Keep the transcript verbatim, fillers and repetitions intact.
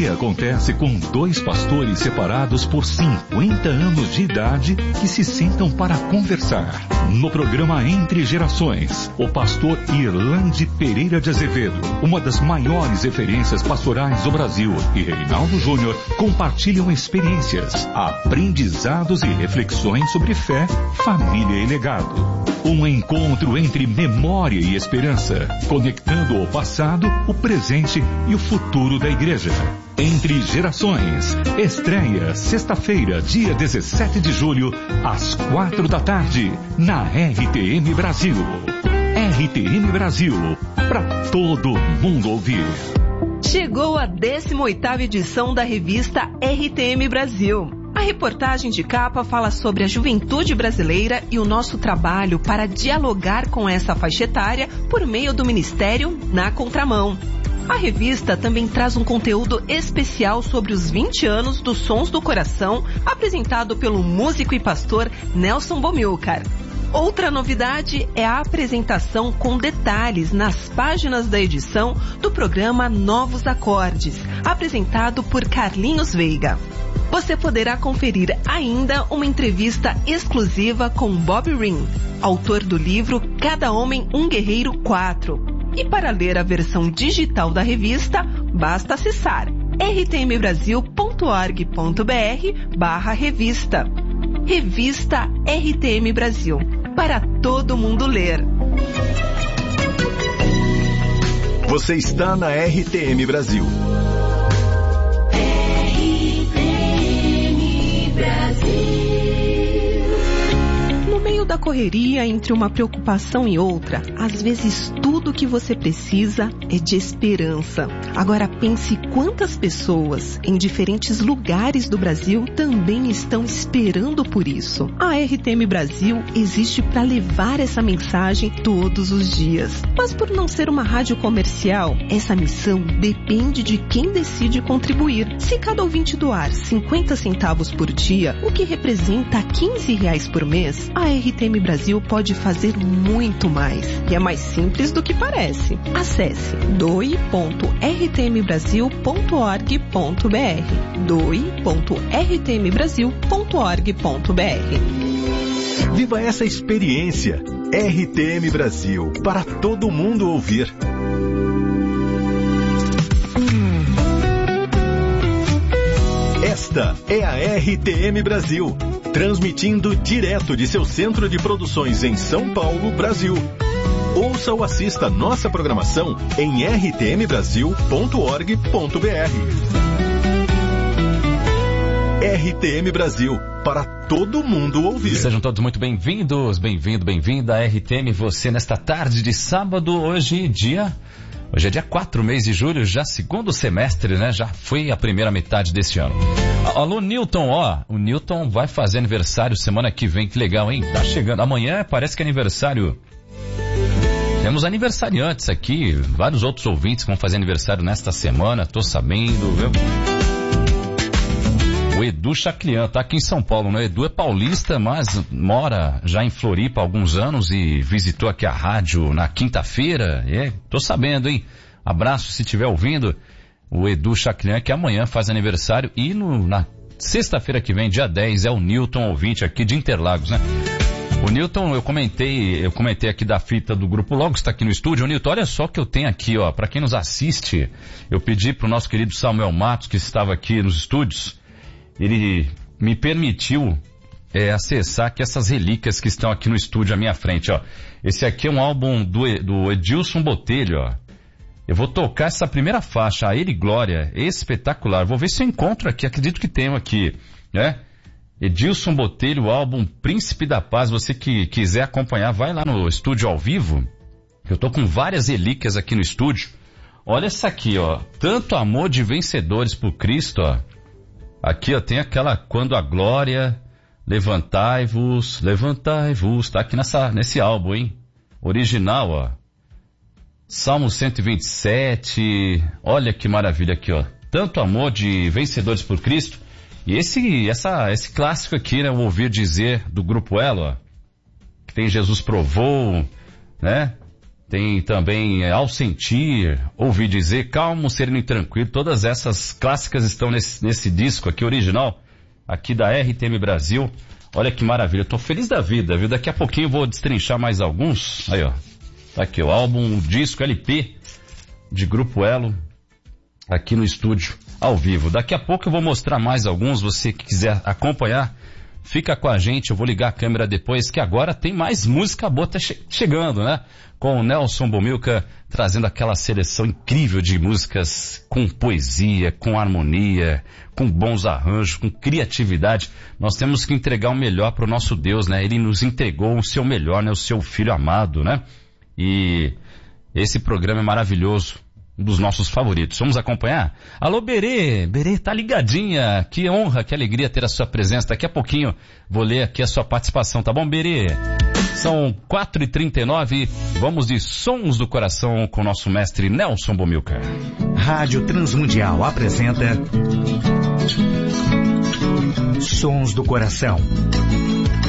que acontece com dois pastores separados por cinquenta anos de idade que se sentam para conversar. No programa Entre Gerações, o pastor Irlande Pereira de Azevedo, uma das maiores referências pastorais do Brasil, e Reinaldo Júnior compartilham experiências, aprendizados e reflexões sobre fé, família e legado. Um encontro entre memória e esperança, conectando o passado, o presente e o futuro da igreja. Entre Gerações, estreia sexta-feira, dia dezessete de julho, às quatro da tarde, na R T M Brasil. R T M Brasil, para todo mundo ouvir. Chegou a décima oitava edição da revista R T M Brasil. A reportagem de capa fala sobre a juventude brasileira e o nosso trabalho para dialogar com essa faixa etária por meio do Ministério Na Contramão. A revista também traz um conteúdo especial sobre os vinte anos dos Sons do Coração, apresentado pelo músico e pastor Nelson Bomilcar. Outra novidade é a apresentação com detalhes nas páginas da edição do programa Novos Acordes, apresentado por Carlinhos Veiga. Você poderá conferir ainda uma entrevista exclusiva com Bob Ring, autor do livro Cada Homem um Guerreiro quatro. E para ler a versão digital da revista, basta acessar r t m brasil ponto org ponto b r barra revista. Revista R T M Brasil, para todo mundo ler. Você está na R T M Brasil. No meio da correria, entre uma preocupação e outra, às vezes tudo que você precisa é de esperança. Agora pense quantas pessoas em diferentes lugares do Brasil também estão esperando por isso. A R T M Brasil existe para levar essa mensagem todos os dias. Mas por não ser uma rádio comercial, essa missão depende de quem decide contribuir. Se cada ouvinte doar cinquenta centavos por dia, o que representa quinze reais por mês, a R T M Brasil pode fazer muito mais. E é mais simples do que parece. Acesse doe ponto r t m brasil ponto org ponto b r doe ponto r t m brasil ponto org ponto b r. Viva essa experiência. R T M Brasil, para todo mundo ouvir. Esta é a R T M Brasil, transmitindo direto de seu centro de produções em São Paulo, Brasil. Ouça ou assista nossa programação em r t m brasil ponto org ponto b r. R T M Brasil, para todo mundo ouvir. Sejam todos muito bem-vindos, bem-vindo, bem-vinda a R T M, você nesta tarde de sábado, hoje dia... Hoje é dia quatro, mês de julho, já segundo semestre, né? Já foi a primeira metade desse ano. Alô, Newton, ó, o Newton vai fazer aniversário semana que vem, que legal, hein? Tá chegando, amanhã parece que é aniversário. Temos aniversariantes aqui, vários outros ouvintes que vão fazer aniversário nesta semana, tô sabendo, viu? O Edu Chaclian tá aqui em São Paulo, né? O Edu é paulista, mas mora já em Floripa há alguns anos e visitou aqui a rádio na quinta-feira. É, tô sabendo, hein? Abraço se estiver ouvindo. O Edu Chaclian, que amanhã faz aniversário, e no, na sexta-feira que vem, dia dez, é o Newton, ouvinte aqui de Interlagos, né? O Newton, eu comentei, eu comentei aqui da fita do Grupo Logos, está aqui no estúdio. O Newton, olha só o que eu tenho aqui, ó, para quem nos assiste, eu pedi pro nosso querido Samuel Matos, que estava aqui nos estúdios, ele me permitiu é, acessar aqui essas relíquias que estão aqui no estúdio à minha frente, ó. Esse aqui é um álbum do, do Edilson Botelho, ó. Eu vou tocar essa primeira faixa, A Ele Glória, espetacular. Vou ver se eu encontro aqui, acredito que tenho aqui, né? Edilson Botelho, o álbum Príncipe da Paz. Você que quiser acompanhar, vai lá no estúdio ao vivo. Eu tô com várias relíquias aqui no estúdio. Olha essa aqui, ó. Tanto amor de vencedores por Cristo, ó. Aqui, ó, tem aquela Quando a Glória, Levantai-vos, Levantai-vos, tá aqui nessa, nesse álbum, hein? Original, ó. Salmo cento e vinte e sete, olha que maravilha aqui, ó. Tanto amor de vencedores por Cristo. E esse, essa, esse clássico aqui, né, o Ouvir Dizer do Grupo Elo, ó. Que tem Jesus Provou, né? Tem também é, Ao Sentir, Ouvi Dizer, Calmo, Sereno e Tranquilo. Todas essas clássicas estão nesse, nesse disco aqui, original, aqui da R T M Brasil. Olha que maravilha, eu tô feliz da vida, viu? Daqui a pouquinho eu vou destrinchar mais alguns. Aí, ó. Tá aqui o álbum, o disco L P de Grupo Elo, aqui no estúdio, ao vivo. Daqui a pouco eu vou mostrar mais alguns, você que quiser acompanhar, fica com a gente, eu vou ligar a câmera depois, que agora tem mais música boa tá che- chegando, né? Com o Nelson Bomilca trazendo aquela seleção incrível de músicas com poesia, com harmonia, com bons arranjos, com criatividade. Nós temos que entregar o melhor para o nosso Deus, né? Ele nos entregou o seu melhor, né? O seu Filho amado, né? E esse programa é maravilhoso, um dos nossos favoritos. Vamos acompanhar? Alô, Berê, Berê, tá ligadinha. Que honra, que alegria ter a sua presença. Daqui a pouquinho vou ler aqui a sua participação, tá bom, Berê? São quatro e trinta e nove, vamos de Sons do Coração com o nosso mestre Nelson Bomilca. Rádio Transmundial apresenta Sons do Coração.